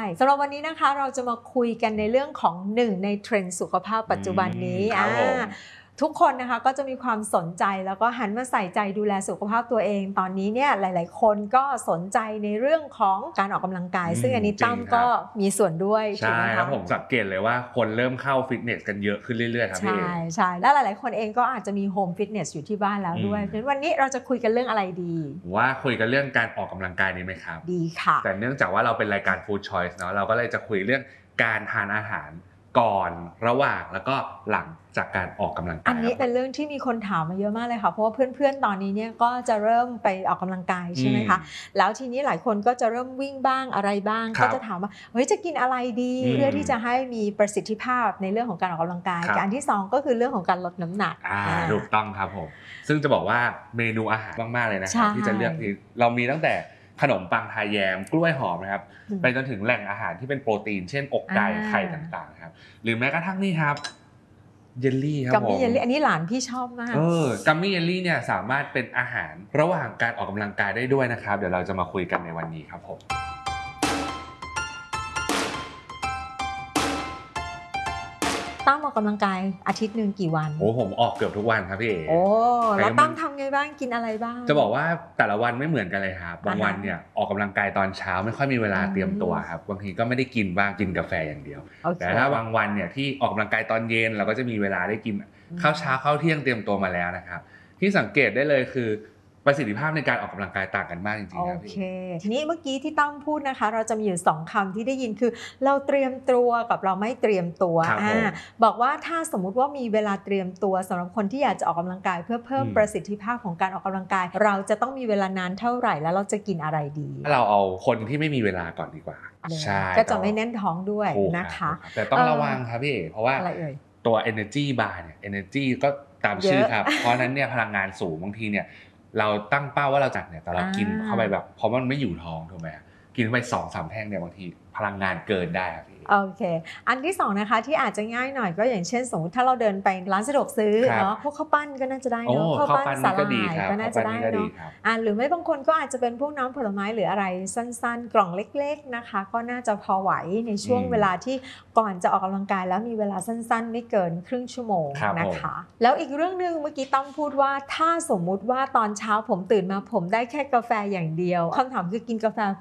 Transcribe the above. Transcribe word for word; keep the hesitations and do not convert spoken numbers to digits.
สำหรับวันนี้นะคะเราจะมาคุยกันในเรื่องของหนึ่งในเทรนด์สุขภาพปัจจุบันนี้อ่าทุกคนนะคะก็จะมีความสนใจแล้วก็หันมาใส่ใจดูแลสุขภาพตัวเองตอนนี้เนี่ยหลายๆคนก็สนใจในเรื่องของการออกกำลังกายซึ่งอันนี้ตั้มก็มีส่วนด้วยใช่แล้วผมสังเกตเลยว่าคนเริ่มเข้าฟิตเนสกันเยอะขึ้นเรื่อยๆครับพี่ใช่ใช่แล้วหลายๆคนเองก็อาจจะมีโฮมฟิตเนสอยู่ที่บ้านแล้วด้วยเพราะฉะนั้นวันนี้เราจะคุยกันเรื่องอะไรดีว่าคุยกันเรื่องการออกกำลังกายดีไหมครับดีค่ะแต่เนื่องจากว่าเราเป็นรายการ Food Choice เนาะเราก็เลยจะคุยเรื่องการทานอาหารก่อนระหว่างแล้วก็หลังจากการออกกำลังกายอันนี้เป็นเรื่องที่มีคนถามมาเยอะมากเลยค่ะเพราะว่าเพื่อนๆตอนนี้เนี่ยก็จะเริ่มไปออกกำลังกายใช่ไหมคะแล้วทีนี้หลายคนก็จะเริ่มวิ่งบ้างอะไรบ้างก็จะถามว่าเฮ้ยจะกินอะไรดีเพื่อที่จะให้มีประสิทธิภาพในเรื่องของการออกกำลังกายอันที่สองก็คือเรื่องของการลดน้ำหนักถูกต้องครับผมซึ่งจะบอกว่าเมนูอาหารมากๆเลยนะครับที่จะเลือกเรามีตั้งแต่ขนมปังทาแยมกล้วยหอมนะครับไปจนถึงแหล่งอาหารที่เป็นโปรตีนเช่นอกไก่ไข่ต่างๆครับหรือแม้กระทั่งนี่ครับเยลลี่ครับผมกัมมี่เยลลี่อันนี้หลานพี่ชอบมากเออกัมมี่เยลลี่เนี่ยสามารถเป็นอาหารระหว่างการออกกำลังกายได้ด้วยนะครับเดี๋ยวเราจะมาคุยกันในวันนี้ครับผมตั้มออกกำลังกายอาทิตย์นึงกี่วันโอ้ผมออกเกือบทุกวันครับพี่เอ๋โอ้แล้วตั้มทำไงบ้างกินอะไรบ้างจะบอกว่าแต่ละวันไม่เหมือนกันเลยครับบางวันเนี่ยออกกำลังกายตอนเช้าไม่ค่อยมีเวลาเตรียมตัวครับบางทีก็ไม่ได้กินบ้างกินกาแฟอย่างเดียวแต่ถ้าบางวันเนี่ยที่ออกกำลังกายตอนเย็นเราก็จะมีเวลาได้กินข้าวเช้าข้าวเที่ยงเตรียมตัวมาแล้วนะครับที่สังเกตได้เลยคือประสิทธิภาพในการออกกำลังกายต่างกันมากจริงๆครับพี่โอเคทีนี้เมื่อกี้ที่ตั้มพูดนะคะเราจะมีอยู่สองคำที่ได้ยินคือเราเตรียมตัวกับเราไม่เตรียมตัวอ่าบอกว่าถ้าสมมุติว่ามีเวลาเตรียมตัวสำหรับคนที่อยากจะออกกำลังกายเพื่อเพิ่มประสิทธิภาพของการออกกำลังกายเราจะต้องมีเวลานานเท่าไหร่แล้วเราจะกินอะไรดีเราเอาคนที่ไม่มีเวลาก่อนดีกว่าใช่ก็จะไม่แน่นท้องด้วยนะคะแต่ต้องระวังครับพี่เพราะว่าตัว energy bar เนี่ย energy ก็ตามชื่อครับเพราะนั้นเนี่ยพลังงานสูงบางทีเนี่ยเราตั้งเป้าว่าเราจัดเนี่ยแต่เรากินเข้าไปแบบเพราะมันไม่อยู่ท้องถูกไหมกินไปสองสามแท่งเนี่ยบางทีพลังงานเกินได้ครับพี่โอเคอันที่สองนะคะที่อาจจะง่ายหน่อยก็อย่างเช่นสมมติถ้าเราเดินไปร้านสะดวกซื้อเนาะพวกข้าวปั้นก็น่าจะได้เนาะข้าวปั้นสาหร่ายก็น่าจะได้เนาะอ่าหรือไม่บางคนก็อาจจะเป็นพวกน้ำผลไม้หรืออะไรสั้นๆกล่องเล็กๆนะคะก็น่าจะพอไหวในช่วงเวลาที่ก่อนจะออกกำลังกายแล้วมีเวลาสั้นๆไม่เกินครึ่งชั่วโมงนะคะแล้วอีกเรื่องนึงเมื่อกี้ต้องพูดว่าถ้าสมมุติว่าตอนเช้าผมตื่นมาผมได้แค่กาแฟอย่างเดียวคำถามคือกินกาแฟ